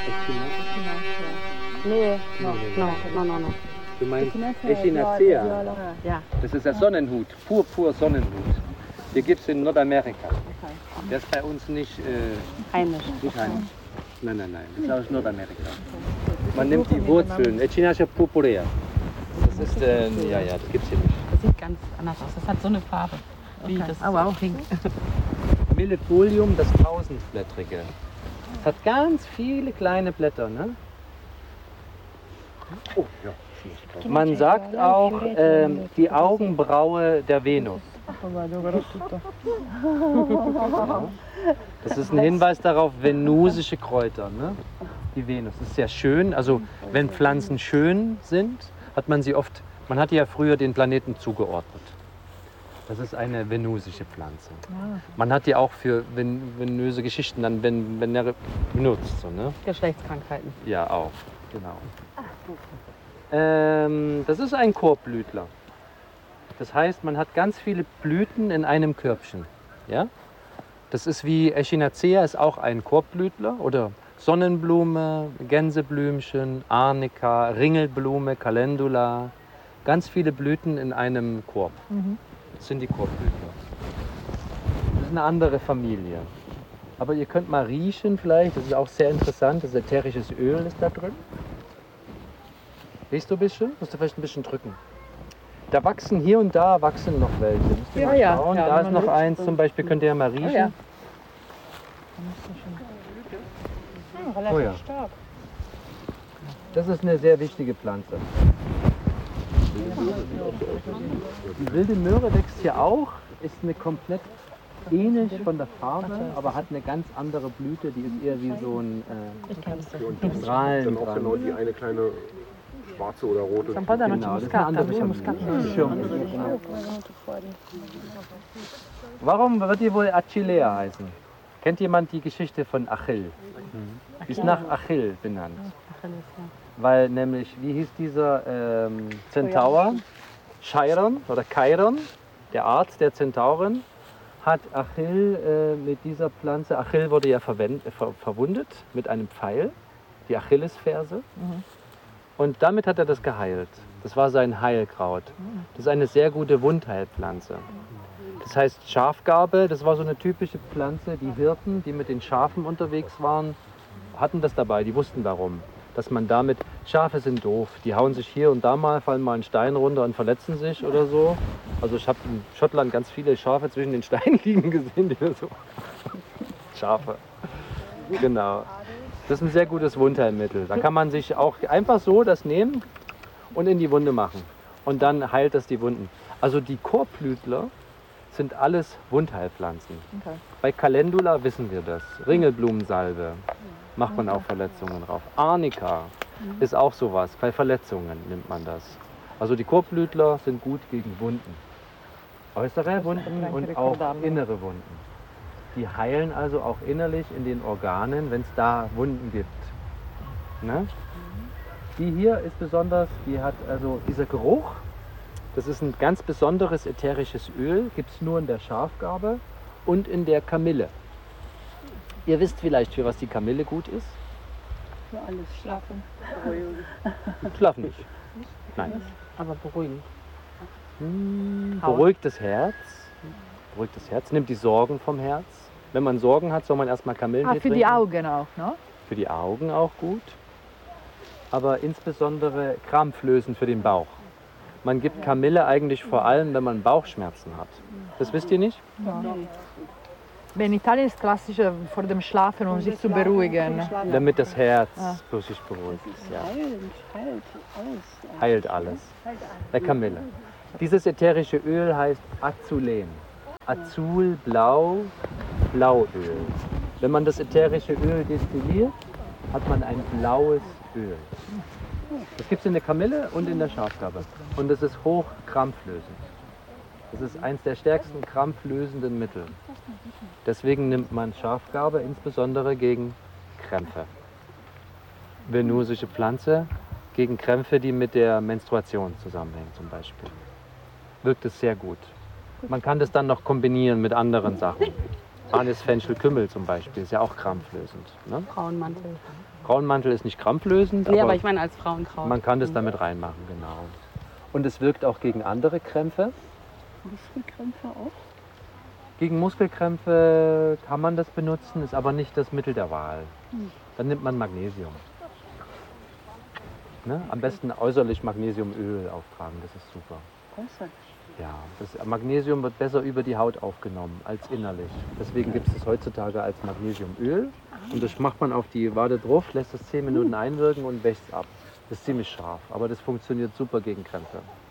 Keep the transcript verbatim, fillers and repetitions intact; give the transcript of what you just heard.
Nee, no, no, no, no, no. Du meinst Echinacea? Ja. Das ist der Sonnenhut, purpur Sonnenhut. Der gibt es in Nordamerika. Der ist bei uns nicht äh, Heimisch. Nicht heimisch. Nein, nein, nein. Das ist aus Nordamerika. Man nimmt die Wurzeln. Echinacea purpurea. Das ist, äh, ja, ja, das gibt's hier nicht. Das sieht ganz anders aus. Das hat so eine Farbe. Wie Okay. das Oh, wow. pink. Millepolium, das tausendblättrige. Es hat ganz viele kleine Blätter, ne? Oh, ja. Man sagt auch ähm, die Augenbraue der Venus. Das ist ein Hinweis darauf, venusische Kräuter, ne? Die Venus. Das ist sehr schön. Also wenn Pflanzen schön sind, hat man sie oft, man hat ja früher den Planeten zugeordnet. Das ist eine venusische Pflanze. Man hat die auch für ven venöse Geschichten dann ven venere benutzt. So, ne? Geschlechtskrankheiten. Ja, auch. Genau. Ähm, das ist ein Korbblütler. Das heißt, man hat ganz viele Blüten in einem Körbchen. Ja? Das ist wie Echinacea, ist auch ein Korbblütler. Oder Sonnenblume, Gänseblümchen, Arnika, Ringelblume, Calendula. Ganz viele Blüten in einem Korb. Mhm. Das sind die Korbblütler. Das ist eine andere Familie. Aber ihr könnt mal riechen vielleicht, das ist auch sehr interessant, das ätherisches Öl ist da drin. Riechst du ein bisschen? Musst du vielleicht ein bisschen drücken. Da wachsen hier und da wachsen noch welche. Müsst ihr Ja, mal ja. schauen. Ja, Da ist man noch riecht eins so. zum Beispiel, könnt ihr ja mal riechen. Oh, ja. Ah, relativ Oh ja. stark. Das ist eine sehr wichtige Pflanze. Die wilde Möhre wächst hier auch, ist eine komplett ähnlich von der Farbe, aber hat eine ganz andere Blüte, die ist eher wie so ein äh, Strahlen. Dann auch genau die eine kleine schwarze oder rote. Un po' da noce Genau, das ist eine moscata, andere lui Familie. moscata. Schirm. Warum wird die wohl Achillea heißen? Kennt jemand die Geschichte von Achill? Die ist nach Achill benannt. Weil nämlich, wie hieß dieser ähm, Zentaur? Chiron oder Chiron, der Arzt der Zentauren, hat Achill äh, mit dieser Pflanze, Achill wurde ja verwend, äh, ver, verwundet mit einem Pfeil, die Achillesferse. Mhm. Und damit hat er das geheilt. Das war sein Heilkraut. Das ist eine sehr gute Wundheilpflanze. Das heißt Schafgarbe, das war so eine typische Pflanze. Die Hirten, die mit den Schafen unterwegs waren, hatten das dabei, die wussten warum. Dass man damit, Schafe sind doof, die hauen sich hier und da mal, fallen mal einen Stein runter und verletzen sich oder so. Also ich habe in Schottland ganz viele Schafe zwischen den Steinen liegen gesehen, die so Schafe. Genau. Das ist ein sehr gutes Wundheilmittel. Da kann man sich auch einfach so das nehmen und in die Wunde machen. Und dann heilt das die Wunden. Also die Korbblütler sind alles Wundheilpflanzen. Okay. Bei Calendula wissen wir das. Ringelblumensalbe macht man auch Verletzungen drauf. Arnika ist auch sowas. Bei Verletzungen nimmt man das. Also die Korbblütler sind gut gegen Wunden. Äußere Wunden und auch innere Wunden. Die heilen also auch innerlich in den Organen, wenn es da Wunden gibt. Ne? Die hier ist besonders, die hat also dieser Geruch, das ist ein ganz besonderes ätherisches Öl, gibt es nur in der Schafgarbe und in der Kamille. Ihr wisst vielleicht, für was die Kamille gut ist? Für alles schlafen. Schlafen nicht. Nein. Aber beruhigend. Hm, beruhigt das Herz. Beruhigt das Herz, nimmt die Sorgen vom Herz. Wenn man Sorgen hat, soll man erstmal Kamillentee Ah, für trinken. die Augen auch, no? Für die Augen auch gut. Aber insbesondere krampflösend für den Bauch. Man gibt Kamille eigentlich vor allem, wenn man Bauchschmerzen hat. Das wisst ihr nicht? Beh, in Italien ist klassisch äh, vor dem Schlafen, um sich zu beruhigen. Damit das Herz sich beruhigt. Ja. Heilt, heilt alles. Heilt alles. Bei Kamille. Dieses ätherische Öl heißt Azulen. Azul, blau, Blauöl. Wenn man das ätherische Öl destilliert, hat man ein blaues Öl. Das gibt es in der Kamille und in der Schafgarbe. Und das ist hoch krampflösend. Das ist eines der stärksten krampflösenden Mittel. Deswegen nimmt man Schafgarbe insbesondere gegen Krämpfe. Venusische Pflanze gegen Krämpfe, die mit der Menstruation zusammenhängen zum Beispiel. Wirkt es sehr gut. Man kann das dann noch kombinieren mit anderen Sachen. Anis, Fenchel, Kümmel zum Beispiel ist ja auch krampflösend. Ne? Frauenmantel. Frauenmantel ist nicht krampflösend, Nee, aber aber ich meine als Frauenkraut. man kann das damit reinmachen, genau. Und es wirkt auch gegen andere Krämpfe. Muskelkrämpfe auch. Gegen Muskelkrämpfe kann man das benutzen, ist aber nicht das Mittel der Wahl. Dann nimmt man Magnesium. Ne? Am besten äußerlich Magnesiumöl auftragen, das ist super. Äußerlich. Ja, das Magnesium wird besser über die Haut aufgenommen als innerlich. Deswegen gibt es das heutzutage als Magnesiumöl. Und das macht man auf die Wade drauf, lässt es zehn Minuten einwirken und wäscht es ab. Das ist ziemlich scharf, aber das funktioniert super gegen Krämpfe.